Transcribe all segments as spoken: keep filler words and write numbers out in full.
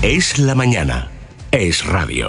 Es la mañana. Es radio.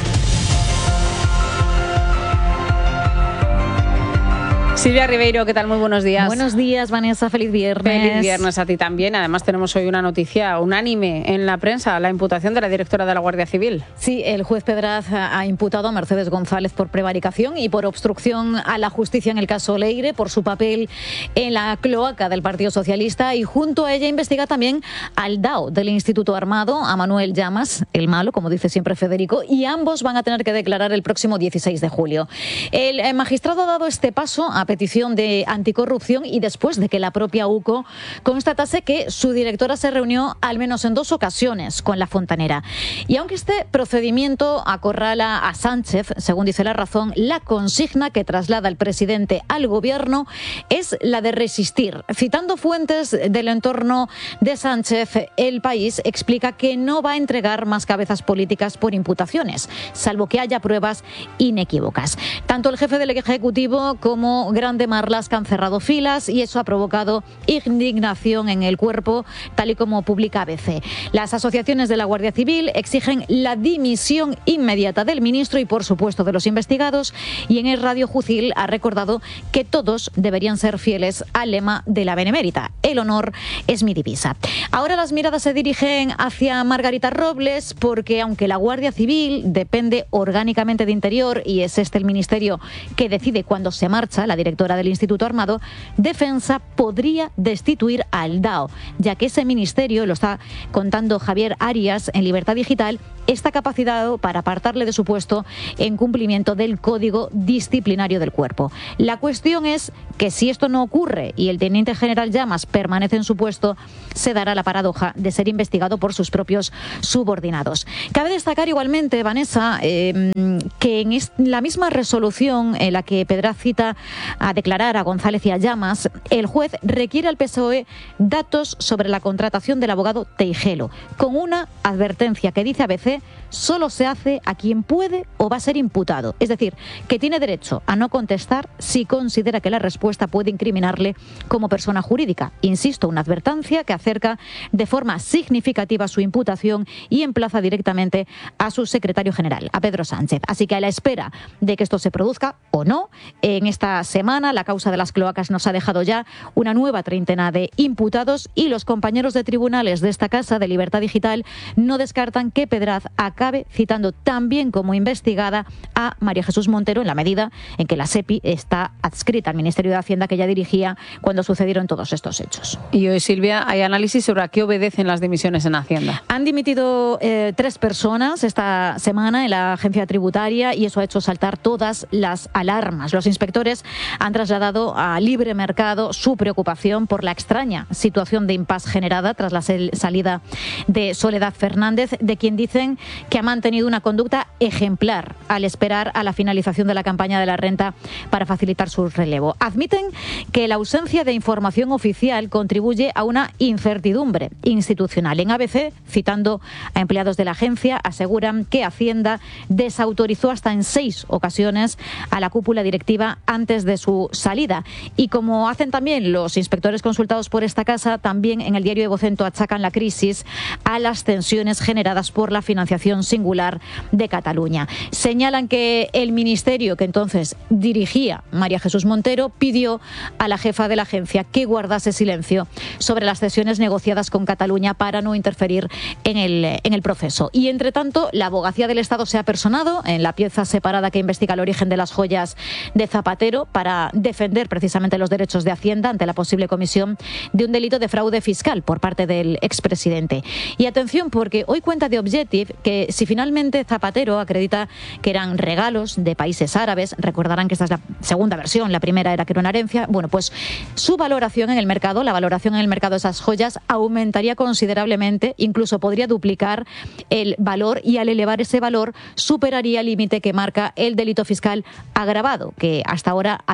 Silvia Ribeiro, ¿qué tal? Muy buenos días. Buenos días, Vanessa. Feliz viernes. Feliz viernes a ti también. Además tenemos hoy una noticia unánime en la prensa, la imputación de la directora de la Guardia Civil. Sí, el juez Pedraz ha imputado a Mercedes González por prevaricación y por obstrucción a la justicia en el caso Leire, por su papel en la cloaca del Partido Socialista, y junto a ella investiga también al D A O del Instituto Armado, a Manuel Llamas, el malo, como dice siempre Federico, y ambos van a tener que declarar el próximo dieciséis de julio. El magistrado ha dado este paso a petición de anticorrupción y después de que la propia U C O constatase que su directora se reunió al menos en dos ocasiones con la fontanera. Y aunque este procedimiento acorrala a Sánchez, según dice La Razón, la consigna que traslada el presidente al gobierno es la de resistir. Citando fuentes del entorno de Sánchez, El País explica que no va a entregar más cabezas políticas por imputaciones, salvo que haya pruebas inequívocas. Tanto el jefe del Ejecutivo como Grande Marlaska han cerrado filas y eso ha provocado indignación en el cuerpo, tal y como publica A B C. Las asociaciones de la Guardia Civil exigen la dimisión inmediata del ministro y, por supuesto, de los investigados, y en el Radio Jucil ha recordado que todos deberían ser fieles al lema de la Benemérita: el honor es mi divisa. Ahora las miradas se dirigen hacia Margarita Robles, porque aunque la Guardia Civil depende orgánicamente de Interior y es este el ministerio que decide cuándo se marcha la directora del Instituto Armado, Defensa podría destituir al D A O, ya que ese ministerio, lo está contando Javier Arias en Libertad Digital, está capacitado para apartarle de su puesto en cumplimiento del Código Disciplinario del Cuerpo. La cuestión es que si esto no ocurre y el teniente general Llamas permanece en su puesto, se dará la paradoja de ser investigado por sus propios subordinados. Cabe destacar igualmente, Vanessa, eh, que en la misma resolución en la que Pedraz cita a declarar a González y a Llamas, el juez requiere al P S O E datos sobre la contratación del abogado Teijelo, con una advertencia que dice A B C: solo se hace a quien puede o va a ser imputado. Es decir, que tiene derecho a no contestar si considera que la respuesta puede incriminarle como persona jurídica. Insisto, una advertencia que acerca de forma significativa su imputación y emplaza directamente a su secretario general, a Pedro Sánchez. Así que a la espera de que esto se produzca o no, en esta semana la causa de las cloacas nos ha dejado ya una nueva treintena de imputados, y los compañeros de tribunales de esta casa de Libertad Digital no descartan que Pedraz acabe citando también como investigada a María Jesús Montero, en la medida en que la SEPI está adscrita al Ministerio de Hacienda que ella dirigía cuando sucedieron todos estos hechos. Y hoy, Silvia, hay análisis sobre a qué obedecen las dimisiones en Hacienda. Han dimitido eh, tres personas esta semana en la agencia tributaria y eso ha hecho saltar todas las alarmas. Los inspectores han trasladado a Libre Mercado su preocupación por la extraña situación de impasse generada tras la salida de Soledad Fernández, de quien dicen que ha mantenido una conducta ejemplar al esperar a la finalización de la campaña de la renta para facilitar su relevo. Admiten que la ausencia de información oficial contribuye a una incertidumbre institucional. En A B C, citando a empleados de la agencia, aseguran que Hacienda desautorizó hasta en seis ocasiones a la cúpula directiva antes de su salida. Y como hacen también los inspectores consultados por esta casa, también en el diario de Vocento achacan la crisis a las tensiones generadas por la financiación singular de Cataluña. Señalan que el ministerio que entonces dirigía María Jesús Montero pidió a la jefa de la agencia que guardase silencio sobre las cesiones negociadas con Cataluña para no interferir en el, en el proceso. Y entre tanto, la Abogacía del Estado se ha personado en la pieza separada que investiga el origen de las joyas de Zapatero para defender precisamente los derechos de Hacienda ante la posible comisión de un delito de fraude fiscal por parte del expresidente. Y atención, porque hoy cuenta The Objective que si finalmente Zapatero acredita que eran regalos de países árabes, recordarán que esta es la segunda versión, la primera era que era una herencia, bueno, pues su valoración en el mercado, la valoración en el mercado de esas joyas aumentaría considerablemente, incluso podría duplicar el valor, y al elevar ese valor superaría el límite que marca el delito fiscal agravado, que hasta ahora había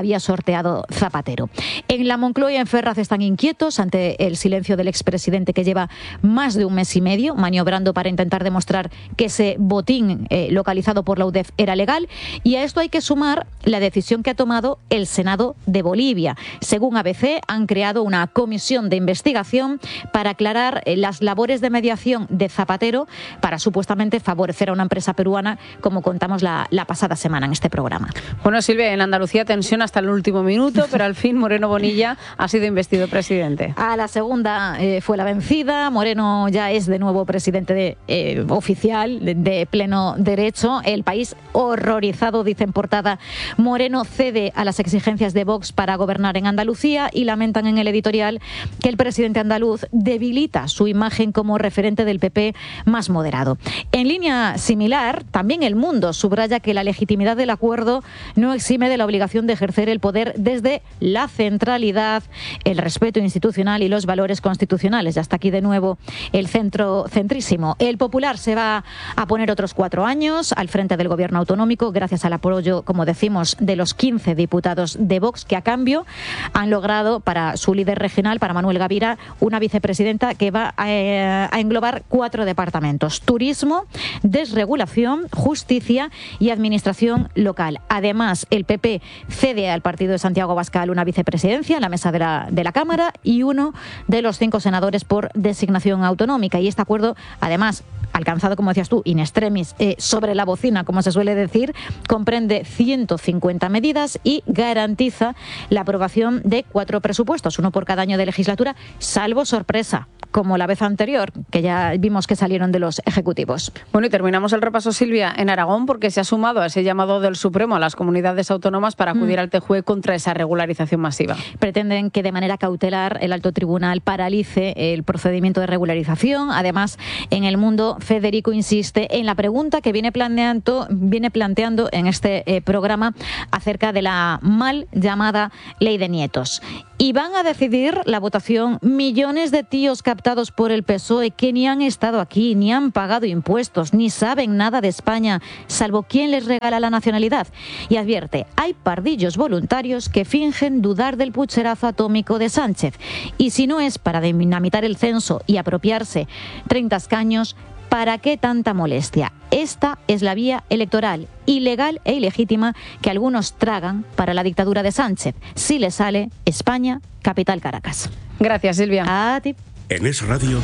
había sorteado Zapatero. En la Moncloa y en Ferraz están inquietos ante el silencio del expresidente, que lleva más de un mes y medio maniobrando para intentar demostrar que ese botín eh, localizado por la U D E F era legal, y a esto hay que sumar la decisión que ha tomado el Senado de Bolivia. Según A B C, han creado una comisión de investigación para aclarar eh, las labores de mediación de Zapatero para supuestamente favorecer a una empresa peruana, como contamos la, la pasada semana en este programa. Bueno, Silvia, en Andalucía tensión hasta el último minuto, pero al fin Moreno Bonilla ha sido investido presidente. A la segunda eh, fue la vencida. Moreno ya es de nuevo presidente de, eh, oficial de, de pleno derecho. El país horrorizado, dice en portada. Moreno cede a las exigencias de Vox para gobernar en Andalucía y lamentan en el editorial que el presidente andaluz debilita su imagen como referente del P P más moderado. En línea similar, también El Mundo subraya que la legitimidad del acuerdo no exime de la obligación de ejercer el poder desde la centralidad, el respeto institucional y los valores constitucionales. Ya está aquí de nuevo el centro centrísimo. El Popular se va a poner otros cuatro años al frente del gobierno autonómico gracias al apoyo, como decimos, de los quince diputados de Vox, que a cambio han logrado para su líder regional, para Manuel Gavira, una vicepresidenta que va a, eh, a englobar cuatro departamentos: turismo, desregulación, justicia y administración local. Además, el P P cede al partido de Santiago Abascal una vicepresidencia en la mesa de la, de la Cámara y uno de los cinco senadores por designación autonómica. Y este acuerdo, además, alcanzado, como decías tú, in extremis, eh, sobre la bocina, como se suele decir, comprende ciento cincuenta medidas y garantiza la aprobación de cuatro presupuestos, uno por cada año de legislatura, salvo sorpresa, como la vez anterior, que ya vimos que salieron de los ejecutivos. Bueno, y terminamos el repaso, Silvia, en Aragón, porque se ha sumado a ese llamado del Supremo a las comunidades autónomas para acudir mm. al T J U E contra esa regularización masiva. Pretenden que de manera cautelar el alto tribunal paralice el procedimiento de regularización. Además, en El Mundo, Federico insiste en la pregunta que viene planteando, viene planteando en este eh, programa acerca de la mal llamada ley de nietos. Y van a decidir la votación millones de tíos captados por el P S O E que ni han estado aquí, ni han pagado impuestos, ni saben nada de España, salvo quién les regala la nacionalidad. Y advierte, hay pardillos voluntarios que fingen dudar del pucherazo atómico de Sánchez. Y si no es para dinamitar el censo y apropiarse treinta escaños, ¿para qué tanta molestia? Esta es la vía electoral ilegal e ilegítima que algunos tragan para la dictadura de Sánchez. Si le sale, España, capital Caracas. Gracias, Silvia. A ti. En Es Radio.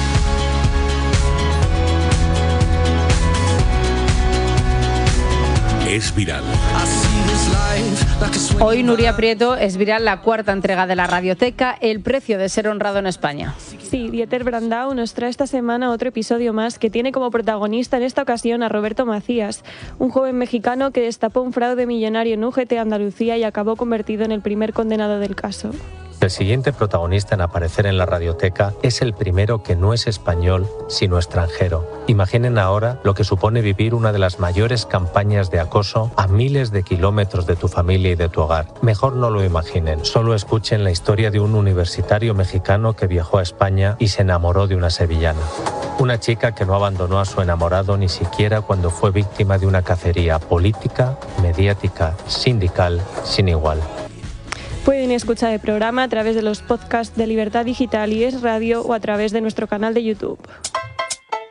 Es viral. Hoy, Nuria Prieto, es viral la cuarta entrega de la Radioteca, El precio de ser honrado en España. Sí, Dieter Brandau nos trae esta semana otro episodio más que tiene como protagonista en esta ocasión a Roberto Macías, un joven mexicano que destapó un fraude millonario en U G T Andalucía y acabó convertido en el primer condenado del caso. El siguiente protagonista en aparecer en la Radioteca es el primero que no es español, sino extranjero. Imaginen ahora lo que supone vivir una de las mayores campañas de acoso a miles de kilómetros de tu familia y de tu hogar. Mejor no lo imaginen, solo escuchen la historia de un universitario mexicano que viajó a España y se enamoró de una sevillana. Una chica que no abandonó a su enamorado ni siquiera cuando fue víctima de una cacería política, mediática, sindical, sin igual. Pueden escuchar el programa a través de los podcasts de Libertad Digital y Es Radio o a través de nuestro canal de YouTube.